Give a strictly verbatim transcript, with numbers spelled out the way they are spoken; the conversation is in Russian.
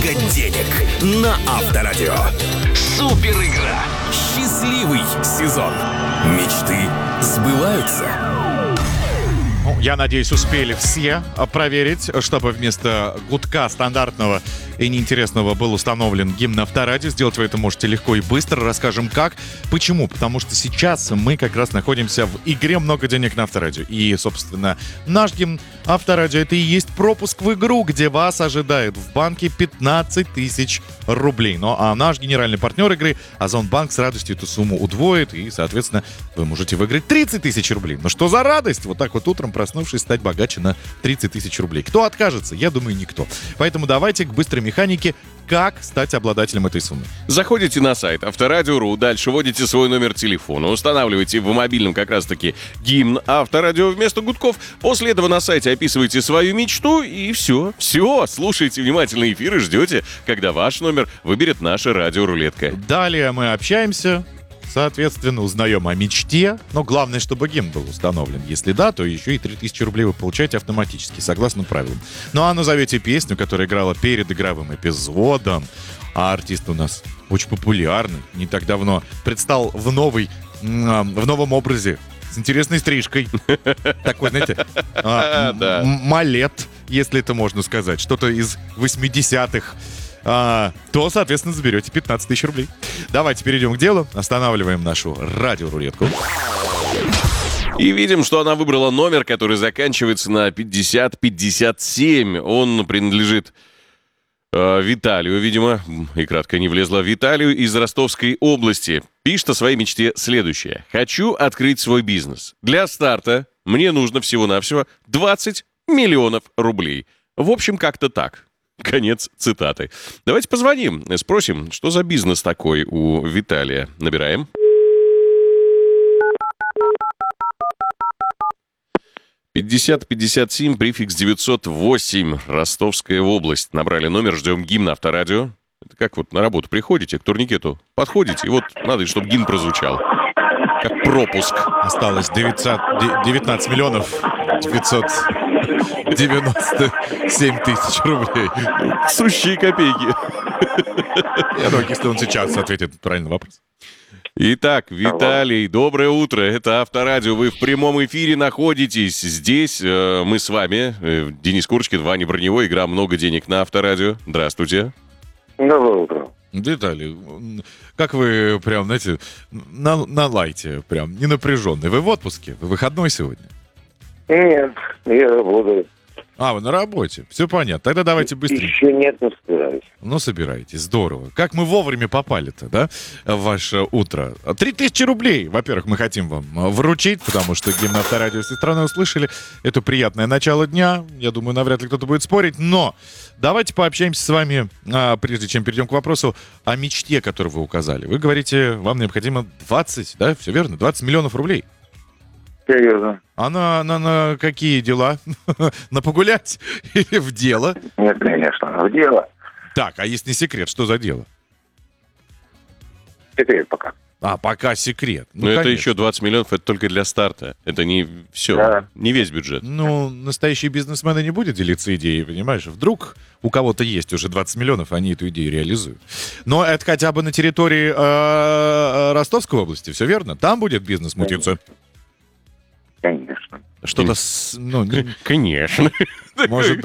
Много денег на Авторадио. Супер игра. Счастливый сезон. Мечты сбываются. Ну, я надеюсь, успели все проверить, чтобы вместо гудка стандартного и неинтересного был установлен гимн Авторадио. Сделать вы это можете легко и быстро. Расскажем как. Почему? Потому что сейчас мы как раз находимся в игре «Много денег на Авторадио». И, собственно, наш гимн Авторадио — это и есть пропуск в игру, где вас ожидает в банке пятнадцать тысяч рублей. Ну, а наш генеральный партнер игры Озонбанк с радостью эту сумму удвоит. И, соответственно, вы можете выиграть тридцать тысяч рублей. Ну что за радость? Вот так вот утром, проснувшись, стать богаче на тридцать тысяч рублей. Кто откажется? Я думаю, никто. Поэтому давайте к быстрой механике, как стать обладателем этой суммы. Заходите на сайт Авторадио точка ру, дальше вводите свой номер телефона, устанавливаете в мобильном как раз-таки гимн Авторадио вместо гудков. После этого на сайте описываете свою мечту и все. Все, слушайте внимательно эфир и ждете, когда ваш номер выберет наша радиорулетка. Далее мы общаемся, соответственно, узнаем о мечте. Но главное, чтобы гимн был установлен. Если да, то еще и три тысячи рублей вы получаете автоматически, согласно правилам. Ну а назовете песню, которая играла перед игровым эпизодом. А артист у нас очень популярный. Не так давно предстал в, новой, в новом образе. С интересной стрижкой. Такой, знаете, малет, если это можно сказать. Что-то из восьмидесятых. А, то, соответственно, заберете пятнадцать тысяч рублей. Давайте перейдем к делу. Останавливаем нашу радиорулетку. И видим, что она выбрала номер, который заканчивается на пятьдесят пятьдесят семь. Он принадлежит э, Виталию, видимо. И кратко не влезла. Виталию из Ростовской области. Пишет о своей мечте следующее. Хочу открыть свой бизнес. Для старта мне нужно всего-навсего двадцать миллионов рублей. В общем, как-то так. Конец цитаты. Давайте позвоним, спросим, что за бизнес такой у Виталия. Набираем. пятьдесят пятьдесят семь, префикс девятьсот восемь, Ростовская область. Набрали номер, ждем гимн Авторадио. Это как вот на работу приходите, к турникету подходите, и вот надо, чтобы гимн прозвучал. Как пропуск. Осталось девятнадцать миллионов девятьсот девяносто семь тысяч рублей. Сущие копейки. Я думаю, если он сейчас ответит правильный вопрос. Итак, Виталий, доброе утро. Это Авторадио. Вы в прямом эфире находитесь. Здесь э, мы с вами, э, Денис Курочкин, Ваня Броневой. Игра «Много денег на Авторадио». Здравствуйте. Доброе утро. Виталий, как вы прям, знаете, на, на лайте, прям не напряженный. Вы в отпуске? Вы выходной сегодня? Нет, я работаю. А, вы на работе. Все понятно. Тогда давайте быстрее. Еще нет, но собираюсь. Ну, собираетесь. Здорово. Как мы вовремя попали-то, да, в ваше утро? Три тысячи рублей, во-первых, мы хотим вам вручить, потому что гимн Авторадио всей страны услышали. Это приятное начало дня. Я думаю, навряд ли кто-то будет спорить. Но давайте пообщаемся с вами, а, прежде чем перейдем к вопросу о мечте, которую вы указали. Вы говорите, вам необходимо двадцать, да, все верно, двадцать миллионов рублей. Серьезно. А на, на, на какие дела? На погулять или в дело? Нет, конечно, в дело. Так, а если не секрет, что за дело? Секрет пока. А, пока секрет. Ну, Но это еще двадцать миллионов, это только для старта. Это не все, Да. не весь бюджет. Ну, настоящий бизнесмен и не будет делиться идеей, понимаешь? Вдруг у кого-то есть уже двадцать миллионов, они эту идею реализуют. Но это хотя бы на территории э, Ростовской области, все верно? Там будет бизнес мутиться? Конечно. Что-то, с, ну, не- Конечно. может